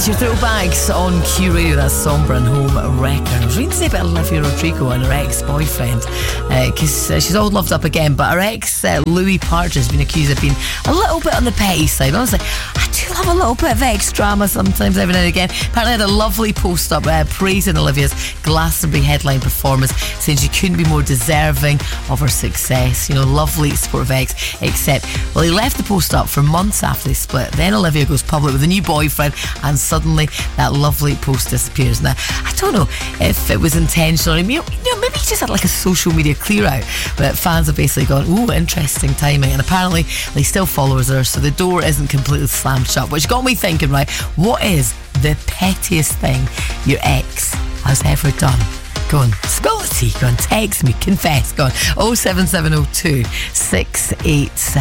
Your throwbacks on Q Radio. That's Sombra and Home Records. Reading today about Olivia Rodrigo and her ex-boyfriend, because she's all loved up again, but her ex Louis Partridge has been accused of being a little bit on the petty side. Honestly, I do love a little bit of ex-drama sometimes, every now and again. Apparently had a lovely post up praising Olivia's Glastonbury headline performance, saying she couldn't be more deserving of her success. You know, lovely supportive ex, except, well, he left the post up for months after they split. Then Olivia goes public with a new boyfriend, and suddenly that lovely post disappears. Now, I don't know if it was intentional. Maybe he just had like a social media clear out, but fans have basically gone, ooh, interesting timing. And apparently they still follow her, so the door isn't completely slammed shut, which got me thinking, right, what is the pettiest thing your ex has ever done? Go on, spill the tea, go on, text me, confess, go on, 07702 687